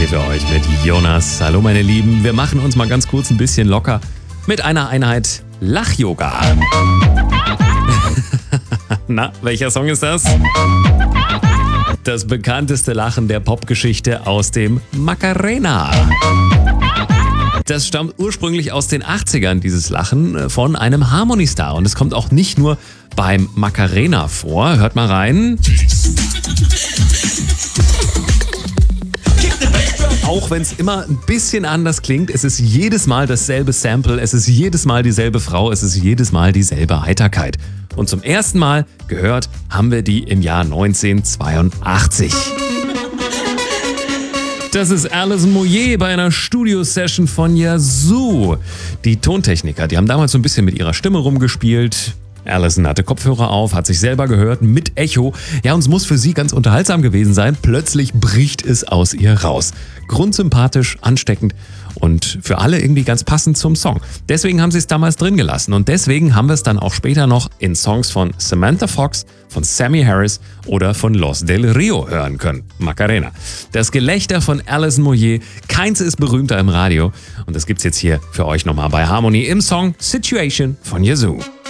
hier für euch mit Jonas. Hallo meine Lieben, wir machen uns mal ganz kurz ein bisschen locker mit einer Einheit Lach-Yoga. Na, welcher Song ist das? Das bekannteste Lachen der Popgeschichte aus dem Macarena. Das stammt ursprünglich aus den 80ern, dieses Lachen, von einem Harmony-Star. Und es kommt auch nicht nur beim Macarena vor. Hört mal rein. Auch wenn es immer ein bisschen anders klingt, es ist jedes Mal dasselbe Sample, es ist jedes Mal dieselbe Frau, es ist jedes Mal dieselbe Heiterkeit. Und zum ersten Mal gehört haben wir die im Jahr 1982. Das ist Alison Moyet bei einer Studio-Session von Yazoo. Die Tontechniker, die haben damals so ein bisschen mit ihrer Stimme rumgespielt. Alison hatte Kopfhörer auf, hat sich selber gehört mit Echo. Ja, und es muss für sie ganz unterhaltsam gewesen sein. Plötzlich bricht es aus ihr raus. Grundsympathisch, ansteckend und für alle irgendwie ganz passend zum Song. Deswegen haben sie es damals drin gelassen und deswegen haben wir es dann auch später noch in Songs von Samantha Fox, von Sammy Harris oder von Los Del Rio hören können. Macarena. Das Gelächter von Alison Moyet, keins ist berühmter im Radio und das gibt's jetzt hier für euch nochmal bei Harmony im Song Situation von Yazoo.